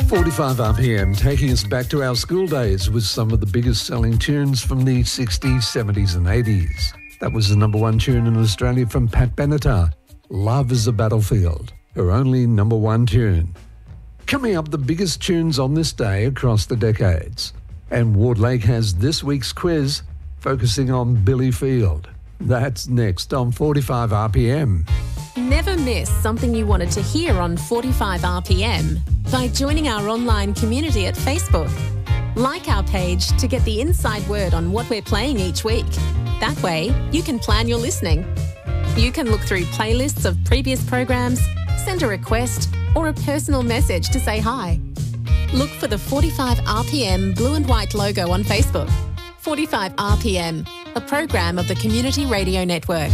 45 RPM, taking us back to our school days with some of the biggest selling tunes from the 60s, 70s and 80s. That was the number one tune in Australia from Pat Benatar, Love is a Battlefield, her only number one tune. Coming up, the biggest tunes on this day across the decades. And Ward Lake has this week's quiz focusing on Billy Field. That's next on 45 RPM. Never miss something you wanted to hear on 45 RPM by joining our online community at Facebook. Like our page to get the inside word on what we're playing each week. That way, you can plan your listening. You can look through playlists of previous programs, send a request, or a personal message to say hi. Look for the 45 RPM blue and white logo on Facebook. 45 RPM, a program of the Community Radio Network.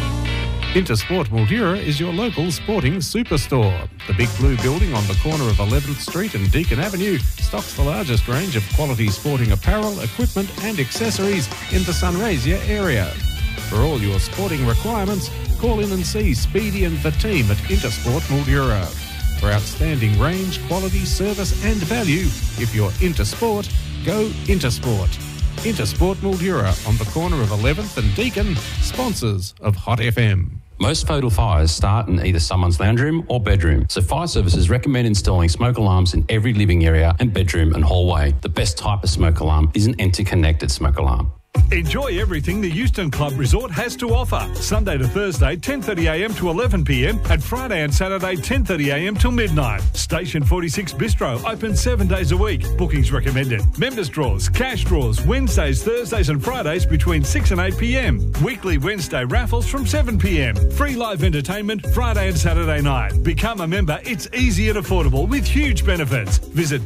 Intersport Mildura is your local sporting superstore. The big blue building on the corner of 11th Street and Deakin Avenue stocks the largest range of quality sporting apparel, equipment and accessories in the Sunraysia area. For all your sporting requirements, call in and see Speedy and the team at Intersport Mildura. For outstanding range, quality, service and value, if you're into sport, go Intersport. Intersport Mildura on the corner of 11th and Deakin, sponsors of Hot FM. Most fatal fires start in either someone's lounge room or bedroom, so fire services recommend installing smoke alarms in every living area and bedroom and hallway. The best type of smoke alarm is an interconnected smoke alarm. Enjoy everything the Euston Club Resort has to offer. Sunday to Thursday, 10:30am to 11pm, and Friday and Saturday, 10:30am till midnight. Station 46 Bistro, open 7 days a week. Bookings recommended. Members draws, cash draws, Wednesdays, Thursdays and Fridays between 6 and 8pm. Weekly Wednesday raffles from 7pm. Free live entertainment Friday and Saturday night. Become a member. It's easy and affordable with huge benefits. Visit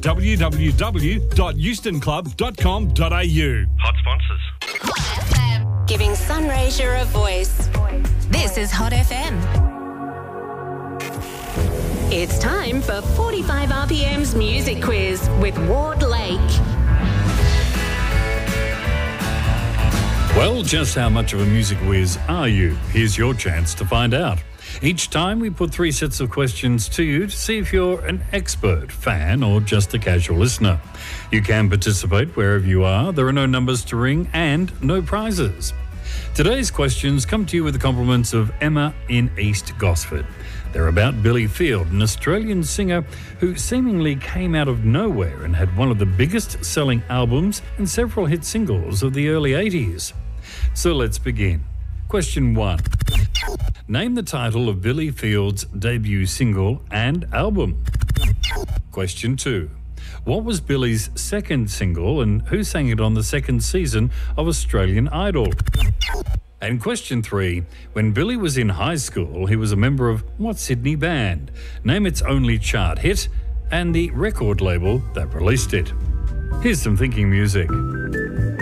www.eustonclub.com.au. Hot sponsors. Hot FM. Giving Sunraysia a voice. This is Hot FM. It's time for 45 RPM's music quiz with Ward Lake. Well, just how much of a music whiz are you? Here's your chance to find out. Each time we put 3 sets of questions to you to see if you're an expert, fan or just a casual listener. You can participate wherever you are. There are no numbers to ring and no prizes. Today's questions come to you with the compliments of Emma in East Gosford. They're about Billy Field, an Australian singer who seemingly came out of nowhere and had one of the biggest selling albums and several hit singles of the early 80s. So let's begin. Question 1. Name the title of Billy Field's debut single and album. Question 2. What was Billy's second single and who sang it on the second season of Australian Idol? And question 3. When Billy was in high school, he was a member of what Sydney band? Name its only chart hit and the record label that released it. Here's some thinking music.